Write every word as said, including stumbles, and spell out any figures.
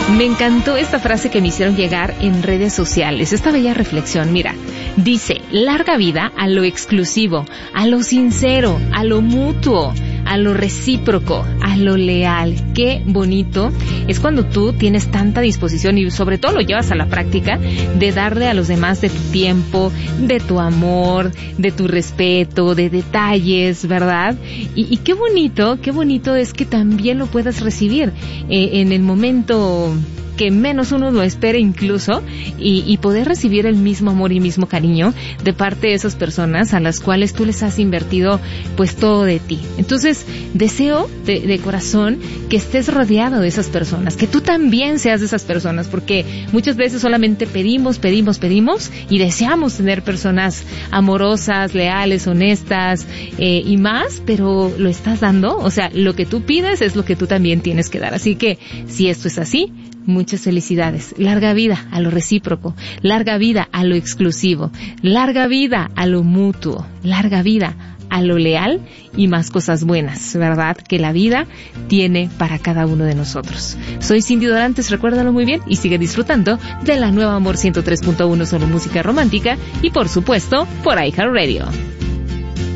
Me encantó esta frase que me hicieron llegar en redes sociales, esta bella reflexión. Mira, dice, larga vida a lo exclusivo, a lo sincero, a lo mutuo, a lo recíproco, a lo leal. Qué bonito es cuando tú tienes tanta disposición y sobre todo lo llevas a la práctica de darle a los demás de tu tiempo, de tu amor, de tu respeto, de detalles, ¿verdad? Y, y qué bonito, qué bonito es que también lo puedas recibir eh, en el momento que menos uno lo espere incluso, y, y poder recibir el mismo amor y mismo cariño de parte de esas personas a las cuales tú les has invertido pues todo de ti. Entonces, deseo de, de corazón que estés rodeado de esas personas, que tú también seas de esas personas, porque muchas veces solamente pedimos, pedimos, pedimos y deseamos tener personas amorosas, leales, honestas eh, y más, pero ¿lo estás dando? O sea, lo que tú pides es lo que tú también tienes que dar. Así que, si esto es así, muchas felicidades. Larga vida a lo recíproco, larga vida a lo exclusivo, larga vida a lo mutuo, larga vida a lo leal y más cosas buenas, ¿verdad? Que la vida tiene para cada uno de nosotros. Soy Cindy Dorantes, recuérdalo muy bien y sigue disfrutando de la nueva Amor ciento tres punto uno, solo música romántica y por supuesto por iHeartRadio.